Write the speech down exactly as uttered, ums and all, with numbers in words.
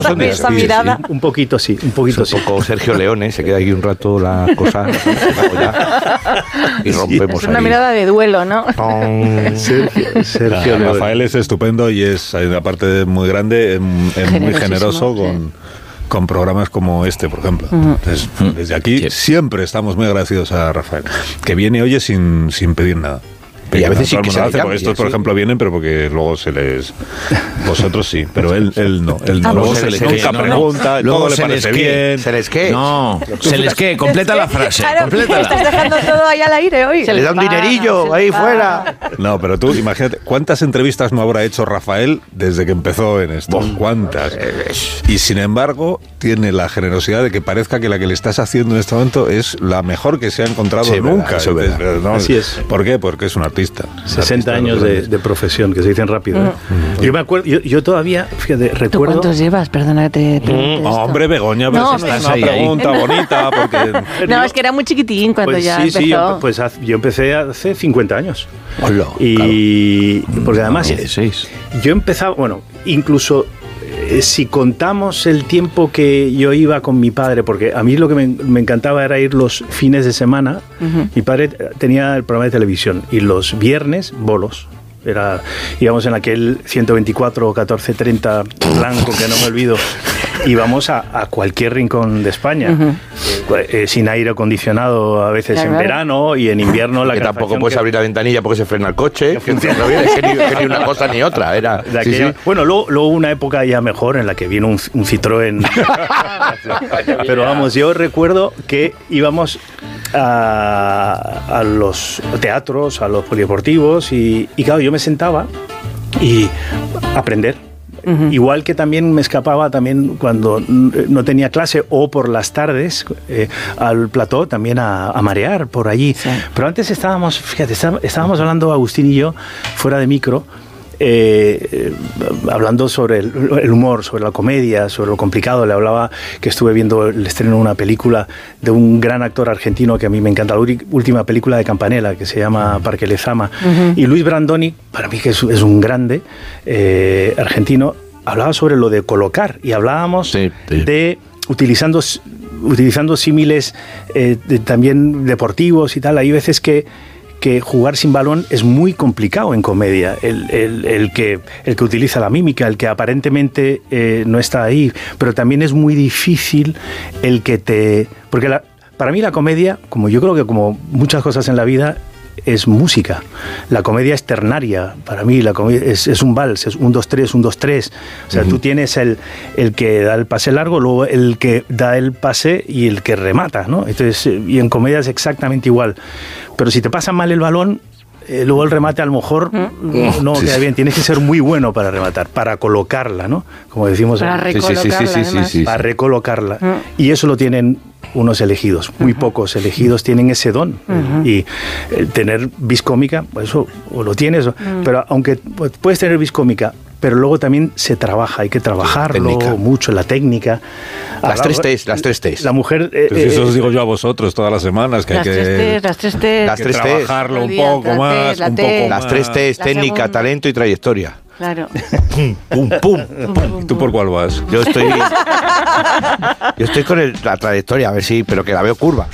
Son esa sí, mirada. Sí, un poquito sí, un poquito es un sí. poco Sergio Leone, se queda aquí un rato la cosa y rompemos Es una ahí. mirada de duelo, ¿no? Sergio, Sergio Ah, Leone. Rafael es estupendo y es, aparte de muy grande, es, es muy generoso sí. con, con programas como este, por ejemplo. Ujú. Entonces, desde aquí Sí. siempre estamos muy agradecidos a Rafael, que viene y oye sin, sin pedir nada. Y a veces sí todo el que mundo se lo le hace, llama, porque y estos, por así. ejemplo, vienen, pero porque luego se les... Vosotros sí, pero él, él no. Él no. Ah, luego pues se se les les nunca que, no, pregunta, no. Luego todo le se les parece que, bien. se les que. No, se les que, completa la frase, Claro, estás complétala. dejando todo ahí al aire hoy. Se le da un dinerillo ahí fuera. No, pero tú imagínate, ¿cuántas entrevistas no habrá hecho Rafael desde que empezó en esto? ¿Cuántas? Y sin embargo, tiene la generosidad de que parezca que la que le estás haciendo en este momento es la mejor que se ha encontrado Sí, nunca. verdad, eso es verdad. Entonces, ¿no? Así es. ¿Por qué? Porque es un artista. sesenta Artista años de, grandes. de profesión, que se dicen rápido. ¿eh? Yo me acuerdo, yo, yo todavía, fíjate, ¿Tú recuerdo... cuántos llevas? Perdona que te pregunte esto. Hombre, Begoña, pero No, si no es estás una ahí, ahí. pregunta bonita, porque... No, es que era muy chiquitín cuando Pues ya sí, empezó. sí, yo, pues haz- yo empecé hace cincuenta años. Hola, Y porque además dieciséis. yo empezaba, bueno, incluso eh, si contamos el tiempo que yo iba con mi padre, porque a mí lo que me, me encantaba era ir los fines de semana. Ujú. Mi padre tenía el programa de televisión y los viernes bolos. Era, íbamos en aquel ciento veinticuatro o catorce treinta blanco, que no me olvido, íbamos a, a cualquier rincón de España, Ujú. eh, eh, sin aire acondicionado a veces Claro, en claro. verano y en invierno la que tampoco calefacción puedes que- abrir la ventanilla porque se frena el coche. Que funciona. no viene, que ni, que ni una cosa ni otra. Era, de sí, aquella- sí. Bueno, luego, luego una época ya mejor en la que vino un, un Citroën. Pero vamos, yo recuerdo que íbamos a, a los teatros, a los polideportivos y, y claro, yo me sentaba y aprender. Ujú. Igual que también me escapaba también cuando n- no tenía clase o por las tardes eh, al plató también a, a marear por allí. Sí. Pero antes estábamos, fíjate, está- estábamos hablando Agustín y yo fuera de micro, eh, eh, hablando sobre el, el humor, sobre la comedia, sobre lo complicado. Le hablaba que estuve viendo el estreno de una película de un gran actor argentino que a mí me encanta, la uri- última película de Campanella, que se llama Parque Lezama. Ujú. Y Luis Brandoni, para mí que es, es un grande eh, argentino, hablaba sobre lo de colocar y hablábamos Sí, sí. de utilizando utilizando símiles eh, de- también deportivos y tal. Hay veces que que jugar sin balón es muy complicado en comedia. El, el- el que, el que utiliza la mímica, el que aparentemente eh, no está ahí, pero también es muy difícil el que te... Porque la- para mí la comedia, como yo creo que como muchas cosas en la vida, es música. La comedia es ternaria. Para mí la comedia es, es un vals, es un, dos, tres, un, dos, tres. O sea, uh-huh. tú tienes el, el que da el pase largo, luego el que da el pase y el que remata, ¿no? Entonces, y en comedia es exactamente igual. Pero si te pasa mal el balón, eh, luego el remate a lo mejor mm. no sí, queda sí. bien. Tienes que ser muy bueno para rematar, para colocarla, ¿no? Como decimos. Para en, recolocarla, sí, sí, sí, sí, sí. Para recolocarla. Mm. Y eso lo tienen unos elegidos, muy uh-huh. pocos elegidos tienen ese don. Uh-huh. Y eh, tener vis cómica, pues eso, o lo tienes, uh-huh. pero aunque puedes tener vis cómica, pero luego también se trabaja, hay que trabajarlo sí, mucho, la técnica. Las Ahora, tres T's, las tres T's. La mujer... Eh, pues eso os digo yo a vosotros todas las semanas, que las hay que... Tres T's, las tres T's. Las tres T's. Trabajarlo un poco más, un poco más. Las tres T's, técnica, segunda. talento y trayectoria. Claro. Pum, pum, pum, pum. ¿Y tú por cuál vas? Yo estoy... Yo estoy con el, la trayectoria, a ver si... Pero que la veo curva.